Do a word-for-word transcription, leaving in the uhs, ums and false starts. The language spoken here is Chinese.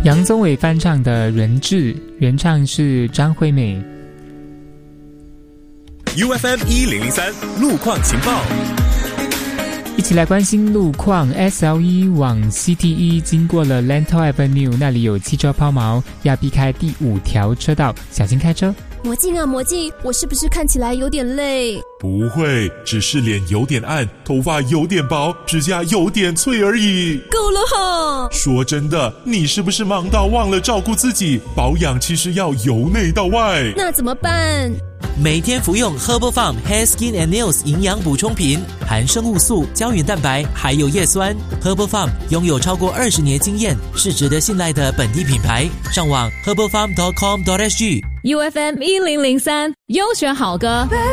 杨宗纬翻唱的《人质》，原唱是张惠妹。 U F M 一零零三路况情报， 一起来关心路况。 S L 一 往 C T 一 经过了 Lentor Avenue， 那里有汽车抛锚，要避开第五条车道，小心开车。 魔镜啊魔镜，我是不是看起来有点累？ 不会，只是脸有点暗，头发有点薄，指甲有点脆而已。 够了哈！ 说真的，你是不是忙到忘了照顾自己？保养其实要由内到外。 那怎么办？ 每天服用 Herbal Farm Hair Skin and Nails 营养补充品，含生物素、胶原蛋白还有叶酸。Herbal Farm 拥有超过二十年经验，是值得信赖的本地品牌。上网 herbal farm dot com dot s g。 U F M 一零零三优选好歌。